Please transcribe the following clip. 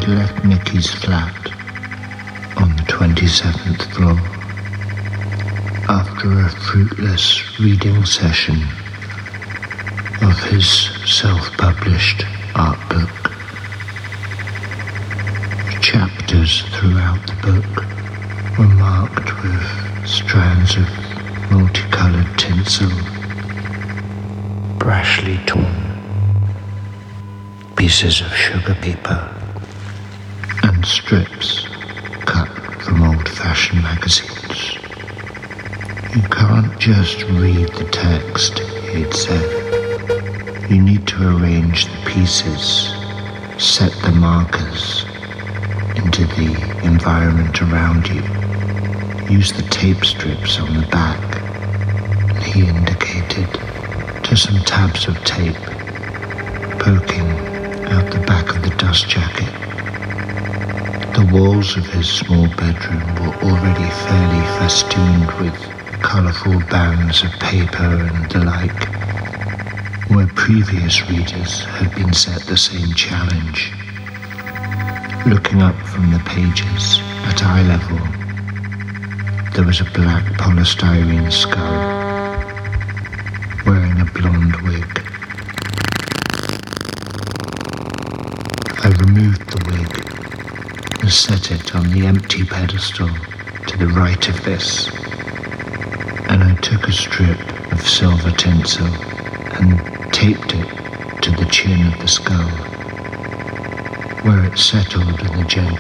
I'd left Mickey's flat on the 27th floor after a fruitless reading session of his self-published art book. Chapters throughout the book were marked with strands of multicolored tinsel, brashly torn, pieces of sugar paper, and strips cut from old-fashioned magazines. You can't just read the text, he'd said. You need to arrange the pieces, set the markers into the environment around you. Use the tape strips on the back, and he indicated to some tabs of tape poking out the back of the dust jacket. The walls of his small bedroom were already fairly festooned with colourful bands of paper and the like, where previous readers had been set the same challenge. Looking up from the pages at eye level, there was a black polystyrene skull wearing a blonde wig. I removed the wig and set it on the empty pedestal to the right of this, and I took a strip of silver tinsel and taped it to the chin of the skull, where it settled in the gentle